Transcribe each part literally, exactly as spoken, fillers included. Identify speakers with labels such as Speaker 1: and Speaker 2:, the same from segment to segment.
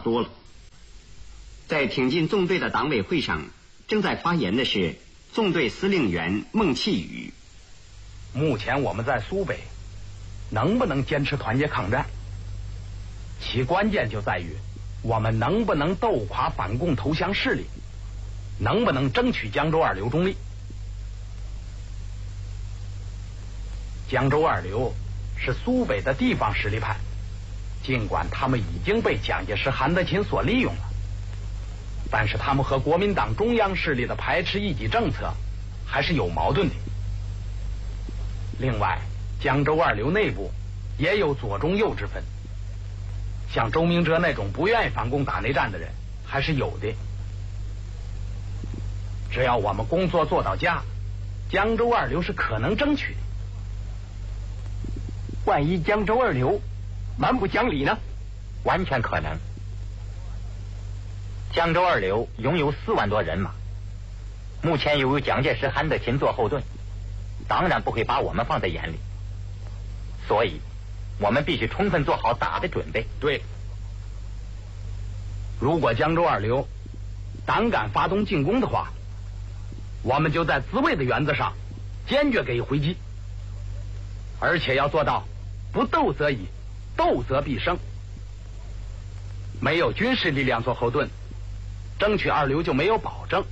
Speaker 1: 多了。在挺进纵队的党委会上，正在发言的是纵队司令员孟启宇。
Speaker 2: 目前我们在苏北能不能坚持团结抗战，其关键就在于我们能不能斗垮反共投降势力，能不能争取江州二流中立。江州二流是苏北的地方实力派，尽管他们已经被蒋介石、韩德勤所利用了，但是他们和国民党中央势力的排斥异己政策还是有矛盾的。另外，江州二流内部也有左中右之分，像周明哲那种不愿意反共打内战的人还是有的。只要我们工作做到家，江州二流是可能争取的。
Speaker 3: 万一江州二流蛮不讲理呢？
Speaker 4: 完全可能。江州二流拥有四万多人马，目前又有蒋介石、韩德勤做后盾，当然不会把我们放在眼里，所以我们必须充分做好打的准备。
Speaker 2: 对，如果江州二流胆敢发动进攻的话，我们就在自卫的原则上坚决给予回击，而且要做到不斗则已，斗则必胜。没有军事力量做后盾，争取二流就没有保证。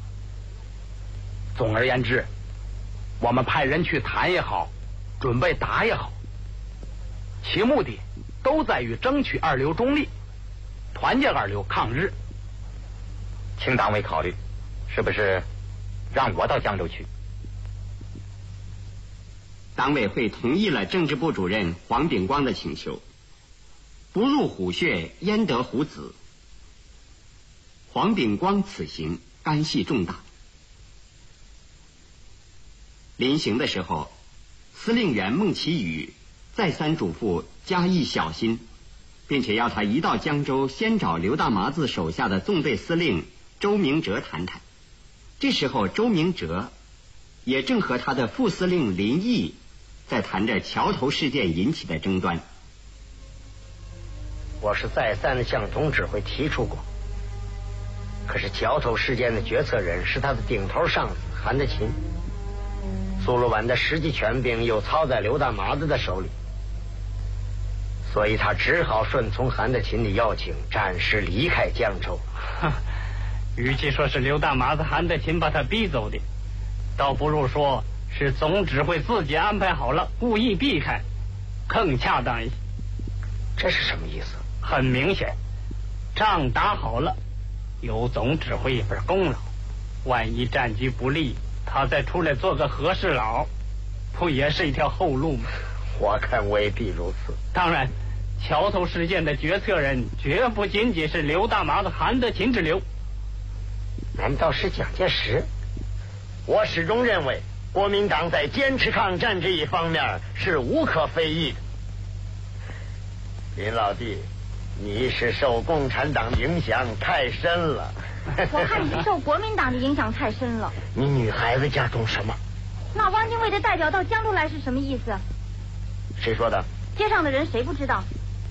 Speaker 2: 总而言之，我们派人去谈也好，准备打也好，其目的都在于争取二流中立，团结二流抗日。
Speaker 4: 请党委考虑，是不是让我到江州去？
Speaker 1: 党委会同意了政治部主任黄秉光的请求。不入虎穴，焉得虎子？黄秉光此行干系重大。临行的时候，司令员孟启宇再三嘱咐加以小心，并且要他一到江州先找刘大麻子手下的纵队司令周明哲谈谈。这时候周明哲也正和他的副司令林毅在谈着桥头事件引起的争端。
Speaker 3: 我是再三的向总指挥提出过，可是桥头事件的决策人是他的顶头上司韩德勤，苏鲁版的实际权柄又操在刘大麻子的手里，所以他只好顺从韩德勤的邀请，暂时离开江州。
Speaker 5: 与其说是刘大麻子、韩德勤把他逼走的，倒不如说是总指挥自己安排好了，故意避开，更恰当一些。
Speaker 3: 这是什么意思？
Speaker 5: 很明显，仗打好了，有总指挥一份功劳，万一战局不利，他再出来做个和事佬，不也是一条后路吗？
Speaker 3: 我看未必如此。
Speaker 5: 当然，桥头事件的决策人绝不仅仅是刘大麻子、韩德勤之流。
Speaker 3: 难道是蒋介石？我始终认为国民党在坚持抗战这一方面是无可非议的。林老弟，你是受共产党影响太深了。
Speaker 6: 我看你是受国民党的影响太深了。
Speaker 3: 你女孩子家懂什么？
Speaker 6: 那汪精卫的代表到江州来是什么意思？
Speaker 3: 谁说的？
Speaker 6: 街上的人谁不知道？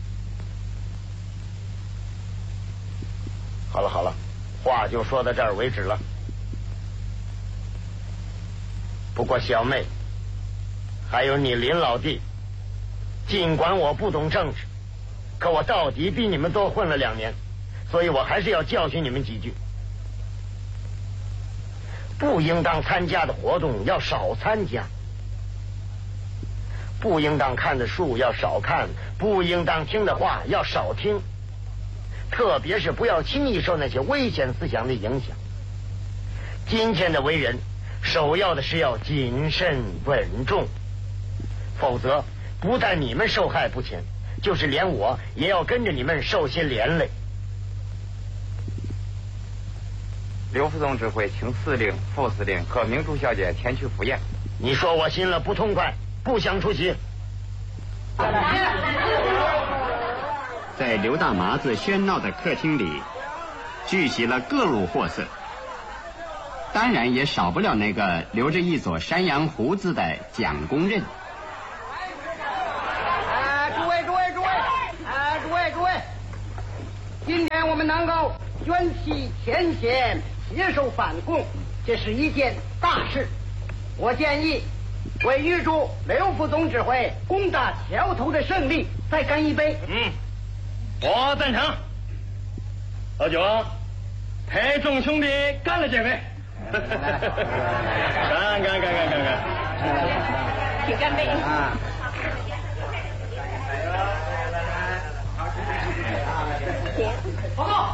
Speaker 3: 好了好了，话就说到这儿为止了。不过小妹，还有你林老弟，尽管我不懂政治，可我到底比你们多混了两年，所以我还是要教训你们几句。不应当参加的活动要少参加，不应当看的书要少看，不应当听的话要少听，特别是不要轻易受那些危险思想的影响。今天的为人，首要的是要谨慎稳重，否则不但你们受害不浅，就是连我也要跟着你们受些连累。
Speaker 4: 刘副总指挥请司令、副司令和明珠小姐前去赴宴。
Speaker 3: 你说我心了不痛快，不想出席。
Speaker 1: 在刘大麻子喧闹的客厅里，聚集了各路货色，当然也少不了那个留着一撮山羊胡子的蒋公任。
Speaker 7: 哎，诸位诸位诸位，哎，诸位诸位，今天愿我们能够捐弃前嫌，携手反共，这是一件大事。我建议为预祝刘副总指挥攻打桥头的胜利再干一杯。
Speaker 8: 嗯，我赞成。老九，陪众兄弟干了这杯。干干干干干干！
Speaker 6: 请干杯
Speaker 7: 啊！
Speaker 5: 报告。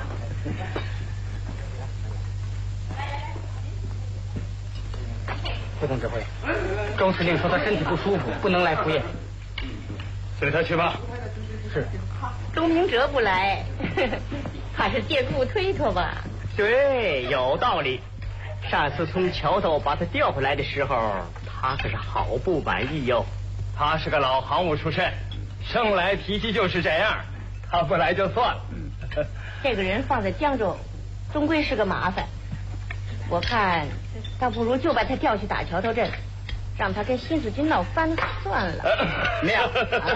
Speaker 7: 副总指挥，周司令说他身体不舒服，不能来赴宴。
Speaker 8: 随他去吧。
Speaker 7: 是。
Speaker 6: 周明哲不来，他是借故推脱吧？
Speaker 7: 对，有道理。上次从桥头把他调回来的时候，他可是好不满意哟。
Speaker 8: 他是个老行务出身，生来脾气就是这样，他不来就算了。
Speaker 6: 这个人放在江州，终归是个麻烦。我看，倒不如就把他调去打桥头镇，让他跟新四军闹翻算了。
Speaker 7: 妙！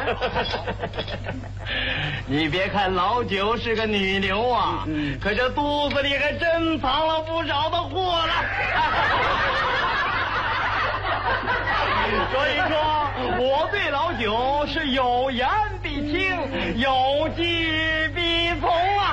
Speaker 8: 你别看老九是个女流啊，嗯、可这肚子里还真藏了不少的货了。所以说，我对老九是有言必听，有计必从啊。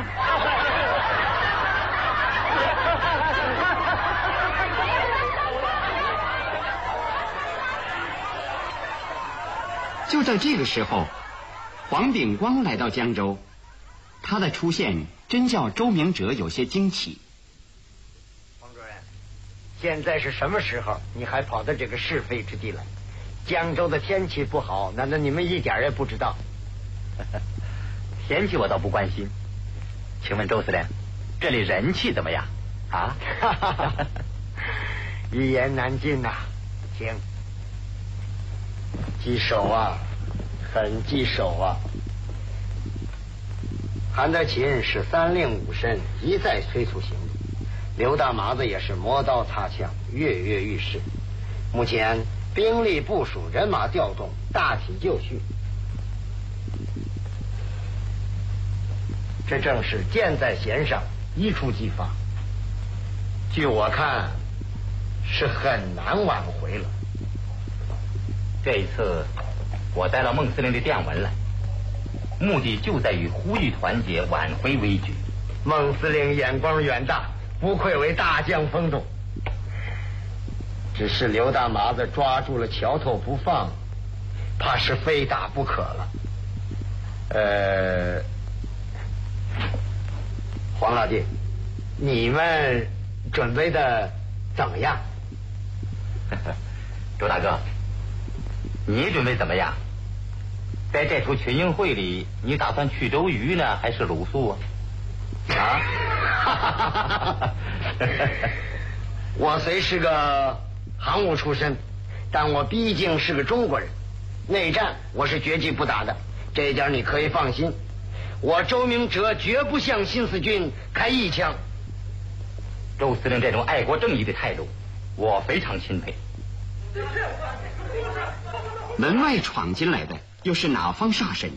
Speaker 1: 就在这个时候，黄秉光来到江州，他的出现真叫周明哲有些惊奇。
Speaker 3: 黄主任，现在是什么时候？你还跑到这个是非之地来？江州的天气不好，难道你们一点也不知道？
Speaker 4: 天气我倒不关心，请问周司令，这里人气怎么样？啊？
Speaker 3: 一言难尽呐、啊，请。棘手啊，很棘手啊！韩德勤是三令五申，一再催促行动；刘大麻子也是磨刀擦枪，跃跃欲试。目前兵力部署、人马调动大体就绪，这正是箭在弦上，一触即发。据我看，是很难挽回了。
Speaker 4: 这一次，我带了孟司令的电文来，目的就在于呼吁团结，挽回危局。
Speaker 3: 孟司令眼光远大，不愧为大将风度。只是刘大麻子抓住了桥头不放，怕是非打不可了。呃，黄老弟，你们准备的怎么样？
Speaker 4: 周大哥，你准备怎么样？在这出群英会里，你打算去周瑜呢，还是鲁肃啊？
Speaker 3: 啊！我虽是个行务出身，但我毕竟是个中国人，内战我是绝技不打的，这一点你可以放心。我周明哲绝不向新四军开一枪。
Speaker 4: 周司令这种爱国正义的态度，我非常钦佩。
Speaker 1: 门外闯进来的又是哪方煞神？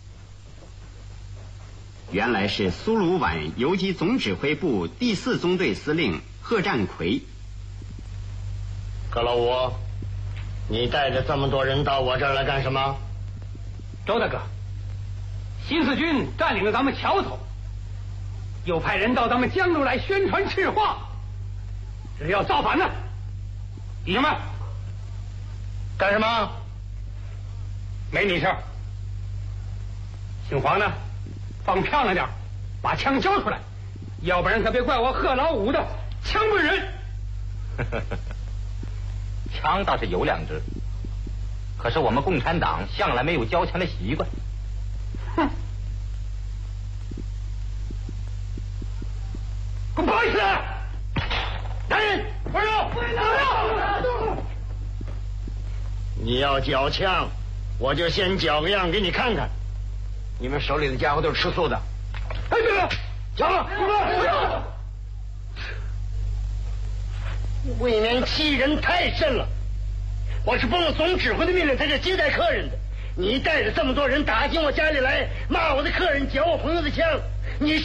Speaker 1: 原来是苏鲁皖游击总指挥部第四中队司令贺占奎。
Speaker 3: 葛老五，你带着这么多人到我这儿来干什么？
Speaker 5: 周大哥，新四军占领了咱们桥头，又派人到咱们江州来宣传赤话，这是要造反呢。弟兄们，
Speaker 3: 干什么？
Speaker 5: 没你事儿。姓黄的，放漂亮点，把枪交出来，要不然可别怪我贺老五的枪不人。
Speaker 4: 枪倒是有两支，可是我们共产党向来没有交枪的习惯。
Speaker 5: 哼！给我跑起来！男人，快走！快走！
Speaker 3: 你要缴枪，我就先缴个样给你看看。你们手里的家伙都是吃素的。
Speaker 5: 哎，对了，
Speaker 3: 缴了，未免欺人太甚了！我是奉了总指挥的命令在这接待客人的，你带着这么多人打进我家里来，骂我的客人，缴我朋友的枪，你是